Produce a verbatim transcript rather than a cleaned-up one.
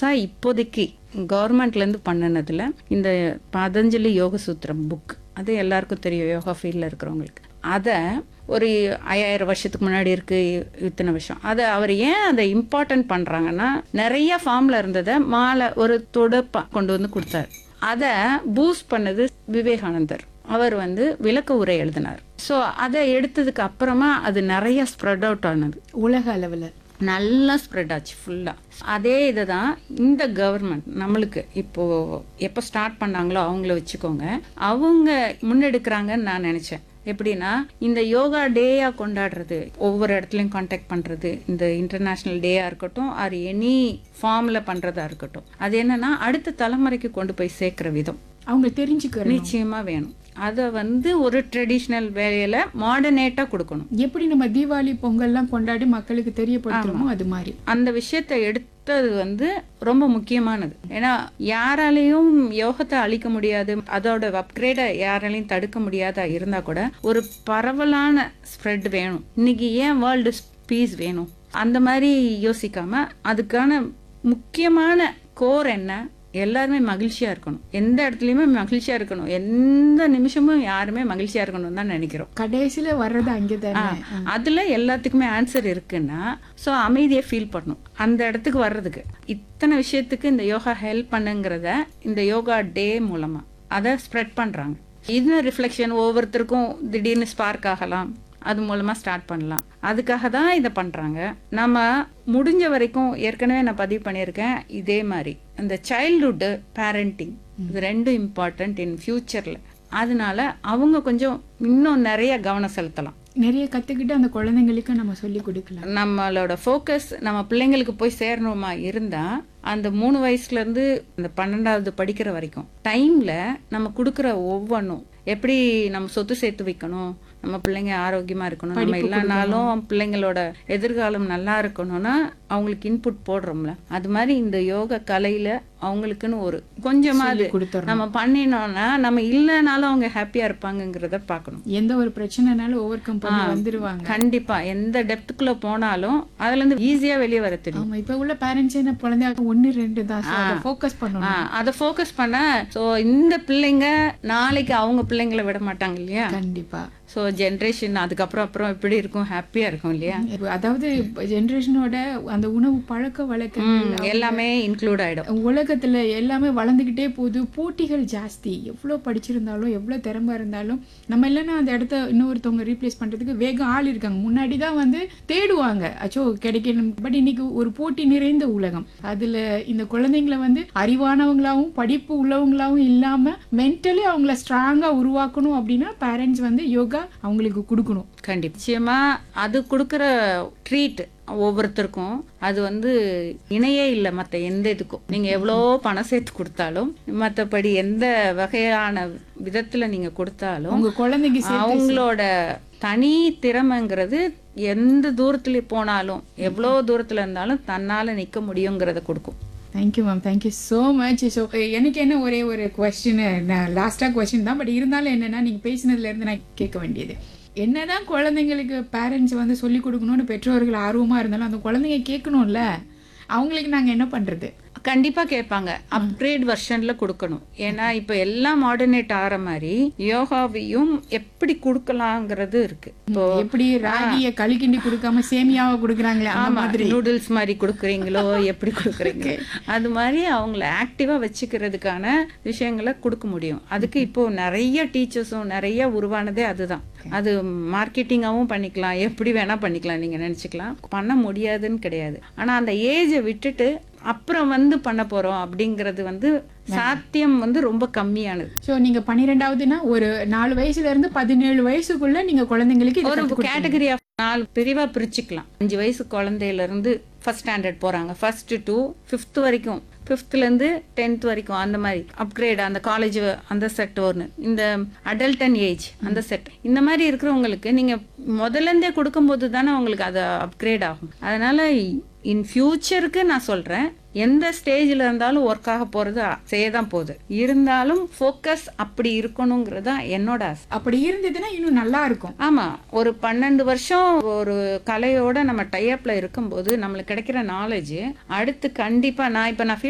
புதுசாக இப்போதைக்கு கவர்மெண்ட்லேருந்து பண்ணினதில் இந்த பதஞ்சலி யோக சூத்திரம் புக், அது எல்லாருக்கும் தெரியும் யோகா ஃபீல்டில் இருக்கிறவங்களுக்கு. அதை ஒரு ஐயாயிரம் வருஷத்துக்கு முன்னாடி இருக்கு, இத்தனை வருஷம். அதை அவர் ஏன் அதை இம்பார்ட்டன்ட் பண்ணுறாங்கன்னா, நிறைய ஃபார்மில் இருந்ததை மாலை ஒரு தொடப்பா கொண்டு வந்து கொடுத்தாரு. அதை பூஸ்ட் பண்ணது விவேகானந்தர். அவர் வந்து விளக்க உரை எழுதினார். ஸோ அதை எடுத்ததுக்கு அப்புறமா அது நிறைய ஸ்ப்ரெட் அவுட் ஆனது, உலக அளவில் நல்லா ஸ்ப்ரெட் ஆச்சு ஃபுல்லா. அதே இதை தான் இந்த கவர்மெண்ட் நம்மளுக்கு இப்போ எப்போ ஸ்டார்ட் பண்ணாங்களோ அவங்கள வச்சுக்கோங்க, அவங்க முன்னெடுக்கிறாங்கன்னு நான் நினைச்சேன். எப்படின்னா, இந்த யோகா டேயா கொண்டாடுறது, ஒவ்வொரு இடத்துலையும் கான்டாக்ட் பண்றது, இந்த இன்டர்நேஷனல் டேயா இருக்கட்டும் ஆர் எனி ஃபார்ம்ல பண்றதா இருக்கட்டும், அது என்னன்னா அடுத்த தலைமுறைக்கு கொண்டு போய் சேர்க்கிற விதம் அவங்க தெரிஞ்சுக்க நிச்சயமா வேணும். அதை வந்து ஒரு ட்ரெடிஷ்னல் வேலையில மாடர்னேட்டா கொடுக்கணும். எப்படி நம்ம தீபாவளி பொங்கல்லாம் கொண்டாடி மக்களுக்கு தெரியப்படுத்துறோமோ அது மாதிரி அந்த விஷயத்தை எடுத்தது வந்து ரொம்ப முக்கியமானது. ஏன்னா யாராலையும் யோகத்தை அழிக்க முடியாது, அதோட அப்கிரேட யாராலையும் தடுக்க முடியாதா இருந்தா கூட ஒரு பரவலான ஸ்ப்ரெட் வேணும். இன்னைக்கு ஏன் வேர்ல்டு பீஸ் வேணும்? அந்த மாதிரி யோசிக்காம அதுக்கான முக்கியமான கோர் என்ன, எல்லாருமே மகிழ்ச்சியா இருக்கணும், எந்த இடத்துலயுமே மகிழ்ச்சியா இருக்கணும், எந்த நிமிஷமும் யாருமே மகிழ்ச்சியா இருக்கணும் தான் நினைக்கிறோம். கடைசியில வர்றது அங்கேதானே. அதுல எல்லாத்துக்குமே ஆன்சர் இருக்குன்னா, ஸோ அமைதியை ஃபீல் பண்ணணும் அந்த இடத்துக்கு வர்றதுக்கு. இத்தனை விஷயத்துக்கு இந்த யோகா ஹெல்ப் பண்ணுங்கிறத இந்த யோகா டே மூலமா அதை ஸ்ப்ரெட் பண்றாங்க. இது ரிஃப்ளெக்ஷன் ஒவ்வொருத்தருக்கும் திடீர்னு ஸ்பார்க் ஆகலாம், அது மூலமா ஸ்டார்ட் பண்ணலாம். அதுக்காக தான் இதை பண்றாங்க. நம்ம முடிஞ்ச வரைக்கும் ஏற்கனவே நான் பதிவு பண்ணியிருக்கேன், இதே மாதிரி இந்த சைல்ட்ஹுட் பேரண்டிங் இது ரெண்டும் இம்பார்ட்டன்ட் இன் ஃபியூச்சர்ல. அதனால அவங்க கொஞ்சம் இன்னும் நிறைய கவனம் செலுத்தலாம், நிறைய கத்துக்கிட்டு அந்த குழந்தைங்களுக்கு நம்ம சொல்லி கொடுக்கலாம். நம்மளோட ஃபோக்கஸ் நம்ம பிள்ளைங்களுக்கு போய் சேரணுமா இருந்தா, அந்த மூணு வயசுல இருந்து இந்த பன்னெண்டாவது படிக்கிற வரைக்கும் டைம்ல நம்ம கொடுக்குற ஒவ்வொன்றும், எப்படி நம்ம சொத்து சேர்த்து வைக்கணும், நம்ம பிள்ளைங்க ஆரோக்கியமா இருக்கணும், நம்ம இல்லைனாலும் பிள்ளைங்களோட எதிர்காலம் நல்லா இருக்கணும்னா அவங்களுக்கு இன்புட் போடுறோம்ல, அது மாதிரி இந்த யோக கலையில அவங்களுக்குன்னு ஒரு கொஞ்சமாவது நம்ம பண்ணினோம்னா நம்ம இல்லைனாலும் அவங்க ஹாப்பியா இருப்பாங்கங்கிறத பார்க்கணும். எந்த ஒரு பிரச்சனைனாலும் ஓவர் கம் பண்ணி வந்துருவாங்க. கண்டிப்பா எந்த டெப்த்துக்குள்ள போனாலும் அதுல இருந்து ஈஸியா வெளியே வர தெரியும். ஆமா, இப்ப உள்ள பேரண்ட்ஸ் என்ன குழந்தைங்க ஒன்னு ரெண்டு தான் ஃபோக்கஸ் பண்ணணும். அதை ஃபோக்கஸ் பண்ண சோ இந்த பிள்ளைங்க நாளைக்கு அவங்க பிள்ளைங்களை விட மாட்டாங்க இல்லையா? கண்டிப்பா. ஸோ ஜென்ரேஷன் அதுக்கப்புறம் அப்புறம் எப்படி இருக்கும், ஹாப்பியா இருக்கும் இல்லையா? அதாவது ஜென்ரேஷனோட அந்த உணவு பழக்க வழக்கம் எல்லாமே இன்க்ளூட் ஆயிடும். உலகத்துல எல்லாமே வளர்ந்துகிட்டே போகுது, போட்டிகள் ஜாஸ்தி. எவ்வளவு படிச்சிருந்தாலும் எவ்வளவு திறமை இருந்தாலும் நம்ம இல்லைன்னா அந்த இடத்த இன்னொருத்தவங்க ரீப்ளேஸ் பண்றதுக்கு வேகம் ஆள் இருக்காங்க. முன்னாடி தான் வந்து தேடுவாங்க, அச்சோ கிடைக்கணும். பட் இன்னைக்கு ஒரு போட்டி நிறைந்த உலகம். அதுல இந்த குழந்தைங்களை வந்து அறிவானவங்களாவும் படிப்பு உள்ளவங்களாவும் இல்லாம மென்டலி அவங்கள ஸ்ட்ராங்கா உருவாக்கணும் அப்படின்னா பேரண்ட்ஸ் வந்து யோகா அவங்களுக்கு கொடுக்கணும். கண்டிப்பா. நிச்சயமா அது கொடுக்கற ட்ரீட் ஒவ்வொருத்தருக்கும் அது வந்து இணையே இல்லை மற்ற எந்த இதுக்கும். நீங்க எவ்வளோ பணம் சேர்த்து கொடுத்தாலும், மற்றபடி எந்த வகையான விதத்துல நீங்க கொடுத்தாலும் உங்க குழந்தைக்கு அவங்களோட தனி திறமைங்கிறது எந்த தூரத்துல போனாலும் எவ்வளோ தூரத்துல இருந்தாலும் தன்னால நிக்க முடியுங்கிறத கொடுக்கும். Thank you ma'am, thank you so much. So எனக்கு என்ன ஒரே ஒரு கொஸ்டின், லாஸ்டாக கொஸ்டின் தான், பட் இருந்தாலும் என்னென்னா நீங்கள் பேசினதுலேருந்து நான் கேட்க வேண்டியது என்னதான் குழந்தைங்களுக்கு பேரண்ட்ஸ் வந்து சொல்லி கொடுக்கணும்னு பெற்றோர்கள் ஆர்வமாக இருந்தாலும் அந்த குழந்தைங்க கேட்கணும்ல, அவங்களுக்கு நாங்கள் என்ன பண்ணுறது? கண்டிப்பா கேட்பாங்க. அப்கிரேட் வெர்ஷன்ல கொடுக்கணும். ஏன்னா இப்ப எல்லாம் மாடர்னேட் ஆகிற மாதிரி யோகாவையும் எப்படி கொடுக்கலாங்கிறது இருக்கு. இப்போ எப்படி ராகிய களி கிண்டி கொடுக்காம சேமியாவை கொடுக்குறாங்களே அந்த மாதிரி, நூடுல்ஸ் மாதிரி கொடுக்குறீங்களோ எப்படி கொடுக்குறீங்க, அது மாதிரி அவங்கள ஆக்டிவா வச்சுக்கிறதுக்கான விஷயங்களை கொடுக்க முடியும். அதுக்கு இப்போ நிறைய டீச்சர்ஸும் நிறைய உருவானதே அதுதான். அது மார்க்கெட்டிங்காகவும் பண்ணிக்கலாம், எப்படி வேணா பண்ணிக்கலாம், நீங்க நினைச்சுக்கலாம். பண்ண முடியாதுன்னு கிடையாது. ஆனா அந்த ஏஜை விட்டுட்டு அப்புறம் வந்து பண்ண போறோம் அப்படிங்கறது வந்து சாத்தியம் வந்து ரொம்ப கம்மியானது. ஸோ நீங்க பன்னிரெண்டாவதுனா ஒரு நாலு வயசுல இருந்து பதினேழு வயசுக்குள்ள நீங்க குழந்தைங்களுக்கு ஒரு கேட்டகரி ஆஃப் நாலு பிரிவா பிரிச்சுக்கலாம். அஞ்சு வயசு குழந்தையில இருந்து ஃபர்ஸ்ட் ஸ்டாண்டர்ட் போறாங்க, ஃபர்ஸ்ட் டு ஃபிஃப்த் வரைக்கும், ஃபிஃப்த்ல இருந்து டென்த் வரைக்கும், அந்த மாதிரி அப்கிரேட் அந்த காலேஜ் அந்த செட் ஒன்று, இந்த அடல்டன் ஏஜ் அந்த செட், இந்த மாதிரி இருக்கிறவங்களுக்கு நீங்க முதல்ல இருந்தே கொடுக்கும் போது தானே உங்களுக்கு அது அப்கிரேட் ஆகும். அதனால இன் ஃபியூச்சருக்கு நான் சொல்றேன், எந்த ஸ்டேஜ்ல இருந்தாலும் ஒர்க் ஆக போறது செய்யதான் போகுது. இருந்தாலும் ஃபோக்கஸ் அப்படி இருக்கணுங்கிறது தான் என்னோட ஆசை. அப்படி இருந்ததுன்னா இன்னும் நல்லா இருக்கும். ஆமா, ஒரு பன்னெண்டு வருஷம் ஒரு கலையோட நம்ம டைப்ல இருக்கும்போது நம்மளுக்கு கிடைக்கிற நாலேஜ் அடுத்து கண்டிப்பா, நான் இப்ப நான்